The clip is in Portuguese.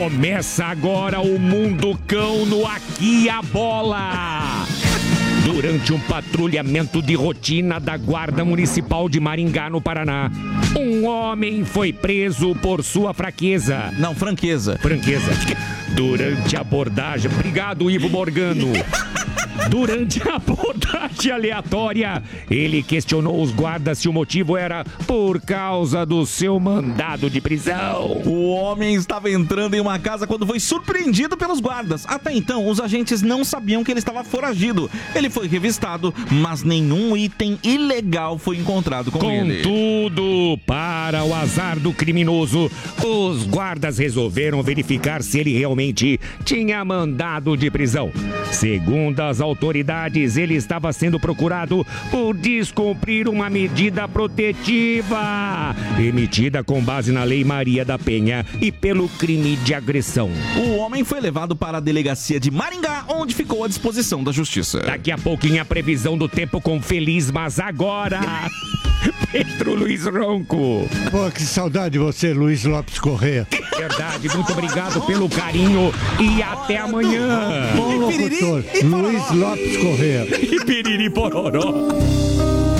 Começa agora o Mundo Cão no Aqui a Bola. Durante um patrulhamento de rotina da Guarda Municipal de Maringá, no Paraná, um homem foi preso por sua fraqueza. Não, franqueza. Franqueza. Durante a abordagem... Obrigado, Ivo Morgano. Durante a abordagem aleatória, ele questionou os guardas se o motivo era por causa do seu mandado de prisão. O homem estava entrando em uma casa quando foi surpreendido pelos guardas. Até então, os agentes não sabiam que ele estava foragido. Ele foi revistado, mas nenhum item ilegal foi encontrado com ele. Contudo, para o azar do criminoso, os guardas resolveram verificar se ele realmente tinha mandado de prisão. Segundo as autoridades, ele estava sendo procurado por descumprir uma medida protetiva emitida com base na Lei Maria da Penha e pelo crime de agressão. O homem foi levado para a delegacia de Maringá, onde ficou à disposição da justiça. Daqui a pouquinho a previsão do tempo com Feliz, mas agora... Pedro Luiz Ronco. Pô, que saudade de você, Luiz Lopes Corrêa. Verdade, muito obrigado pelo carinho e até amanhã. Bom locutor, Luiz Lopes Corrêa. E piriri pororó.